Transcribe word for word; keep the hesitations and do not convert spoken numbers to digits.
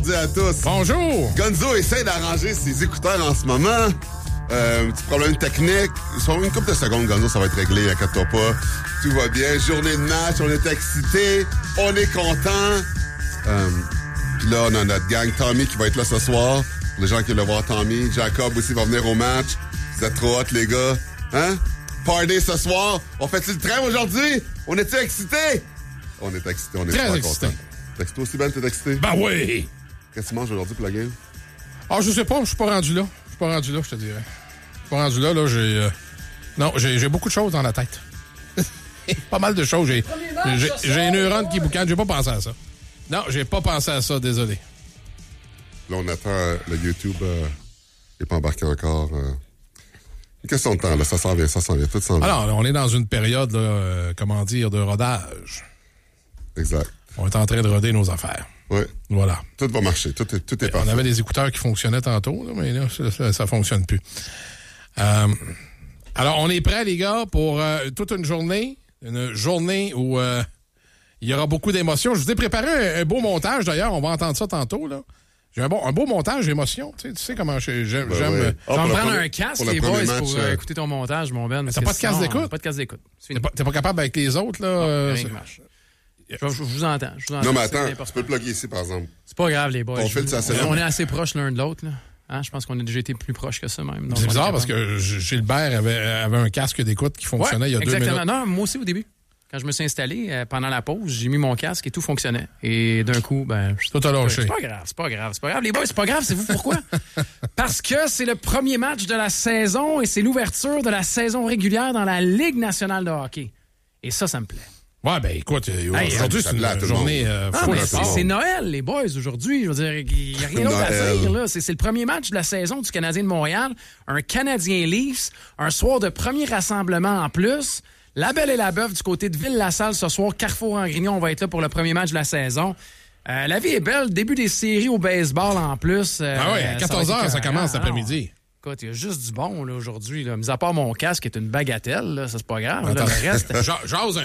mardi à tous. Bonjour. Gonzo essaie d'arranger ses écouteurs en ce moment. Euh, un petit problème technique. Sur une couple de secondes, Gonzo, ça va être réglé, inquiète-toi pas. Tout va bien. Journée de match, on est excités. On est contents. Euh, Puis là, on a notre gang Tommy qui va être là ce soir. Pour les gens qui veulent voir Tommy. Jacob aussi va venir au match. Vous êtes trop hot, les gars. Hein? Party ce soir. On fait-tu le train aujourd'hui? On est-tu excités? On est excités, on est très excités. T'es excité aussi, Ben? T'es excité? Ben oui! Qu'est-ce que tu manges aujourd'hui pour la game? Ah, je sais pas, je suis pas rendu là. Je suis pas rendu là, je te dirais. Je suis pas rendu là, là, j'ai... Euh... Non, j'ai, j'ai beaucoup de choses dans la tête. Pas mal de choses. J'ai, j'ai, j'ai un neurone qui boucane. J'ai pas pensé à ça. Non, j'ai pas pensé à ça, désolé. Là, on attend euh, le YouTube. Euh, il n'est pas embarqué encore. Euh... Une question de temps, là. Ça s'en vient, ça s'en vient. Tout s'en vient. Alors, on est dans une période, là, euh, comment dire, de rodage. Exact. On est en train de roder nos affaires. Oui. Voilà. Tout va marcher. Tout est, tout est on parfait. On avait des écouteurs qui fonctionnaient tantôt, là, mais là, ça, ça fonctionne plus. Euh, alors, on est prêts, les gars, pour euh, toute une journée. Une journée où euh, il y aura beaucoup d'émotions. Je vous ai préparé un, un beau montage, d'ailleurs. On va entendre ça tantôt, là. J'ai un, bon, un beau montage d'émotions. Tu sais, tu sais comment je, j'aime... Ben j'aime ouais. On va me prendre premier, un casque, pour les boys, match, pour euh... écouter ton montage, mon Ben. Mais t'as pas de casque sinon, d'écoute? Pas de casque d'écoute. T'es pas, t'es pas capable avec les autres, là? Non, euh, rien qui marche. Je, je, je vous entends. Je vous entends. Non, mais attends, tu peux le plugger ici, par exemple. C'est pas grave, les boys. Ton fil, c'est assez on, long. on est assez proches l'un de l'autre, là. Hein, je pense qu'on a déjà été plus proches que ça, même. Donc, c'est bizarre est parce que Gilbert avait, avait un casque d'écoute qui fonctionnait ouais, il y a deux exactement. minutes. Non, moi aussi, au début. Quand je me suis installé, euh, pendant la pause, j'ai mis mon casque et tout fonctionnait. Et d'un coup, ben... Tout a lâché. C'est pas grave, c'est pas grave, c'est pas grave. Les boys, c'est pas grave, c'est vous pourquoi? Parce que c'est le premier match de la saison et c'est l'ouverture de la saison régulière dans la Ligue nationale de hockey. Et ça, ça me plaît. Ouais, ben écoute, Hey, aujourd'hui, ça c'est plaît à une tout le journée monde. euh, Non, full mais de c'est, sport. c'est Noël, les boys, aujourd'hui. Je veux dire, il n'y a rien d'autre à Noël. dire. Là. C'est, c'est le premier match de la saison du Canadien de Montréal. Un Canadien Leafs. Un soir de premier rassemblement en plus. La Belle et la Bœuf du côté de Ville-la-Salle ce soir. Carrefour-en-Grignon, on va être là pour le premier match de la saison. Euh, la vie est belle. Début des séries au baseball en plus. Euh, Ah oui, à quatorze heures, ça commence cet après-midi. Écoute, il y a juste du bon là, aujourd'hui. Là. Mis à part mon casque qui est une bagatelle, là, ça c'est pas grave. Là, Attends. le reste... Ja- Jase